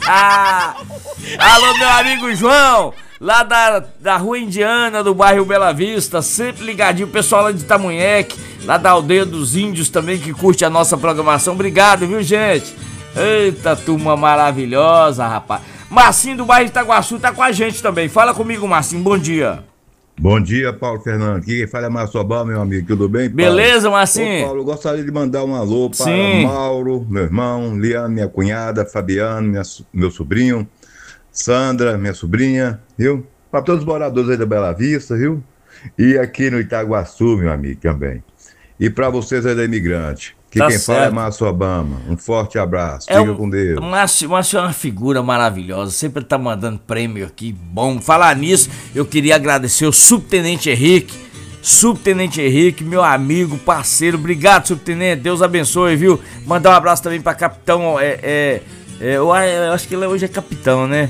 Alô, meu amigo João, lá da Rua Indiana, do bairro Bela Vista, sempre ligadinho, o pessoal lá de Itamunheque, lá da Aldeia dos Índios também, que curte a nossa programação. Obrigado, viu, gente? Eita, turma maravilhosa, rapaz. Marcinho do bairro Itaguaçu tá com a gente também. Fala comigo, Marcinho, bom dia. Bom dia, Paulo Fernando. Aqui quem fala é Márcio Obal, meu amigo. Tudo bem, Paulo? Beleza, Marcinho? Ô, Paulo, eu gostaria de mandar um alô para Sim. Mauro, meu irmão, Liane, minha cunhada, Fabiano, meu sobrinho, Sandra, minha sobrinha, viu? Para todos os moradores aí da Bela Vista, viu? E aqui no Itaguaçu, meu amigo, também. E para vocês aí da Imigrante. Que Tá quem fala é certo. Márcio Obama. Um forte abraço. Fica com Deus. Márcio é uma figura maravilhosa, sempre tá mandando prêmio aqui, bom. Falar nisso, eu queria agradecer o Subtenente Henrique, meu amigo, parceiro. Obrigado, Subtenente, Deus abençoe, viu? Mandar um abraço também pra Capitão, eu acho que ele hoje é Capitão, né?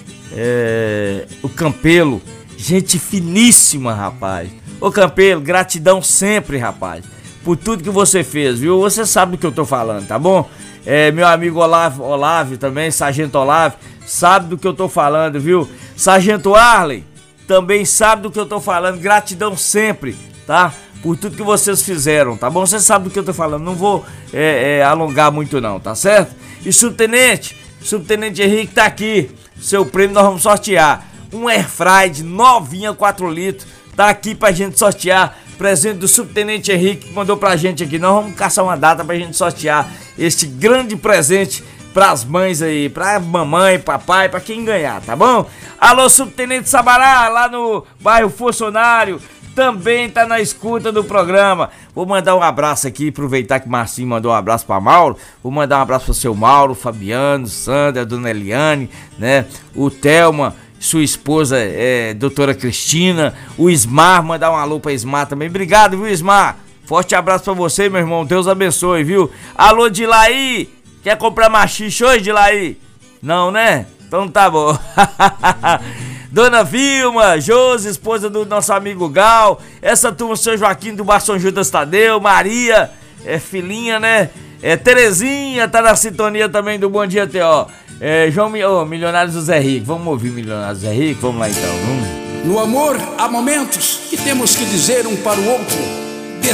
O Campelo, gente finíssima, rapaz. Ô Campelo, gratidão sempre, rapaz, por tudo que você fez, viu? Você sabe do que eu tô falando, tá bom? Meu amigo Olávio também, Sargento Olávio, sabe do que eu tô falando, viu? Sargento Arley também sabe do que eu tô falando, gratidão sempre, tá? Por tudo que vocês fizeram, tá bom? Você sabe do que eu tô falando, não vou alongar muito não, tá certo? E Subtenente Henrique tá aqui, seu prêmio nós vamos sortear. Um Airfryer de novinha, 4 litros, tá aqui pra gente sortear. Presente do Subtenente Henrique que mandou pra gente aqui. Nós vamos caçar uma data pra gente sortear este grande presente pras mães aí, pra mamãe, papai, pra quem ganhar, tá bom? Alô, Subtenente Sabará, lá no bairro Funcionário, também tá na escuta do programa. Vou mandar um abraço aqui, aproveitar que Marcinho mandou um abraço pra Mauro. Vou mandar um abraço pro seu Mauro, Fabiano, Sandra, Dona Eliane, né? O Thelma, sua esposa, doutora Cristina, o Ismar, mandar um alô pra Ismar também. Obrigado, viu, Ismar? Forte abraço pra você, meu irmão. Deus abençoe, viu? Alô, Dilaí, quer comprar machixe hoje, Dilaí? Não, né? Então tá bom. Dona Vilma, Josi, esposa do nosso amigo Gal, essa turma, seu Joaquim do Bar São Judas Tadeu, Maria, filhinha, né? Terezinha tá na sintonia também do Bom Dia T.O. Milionários do Zé Rico. Vamos ouvir Milionários do Zé Rico? Vamos lá então. No amor há momentos que temos que dizer um para o outro: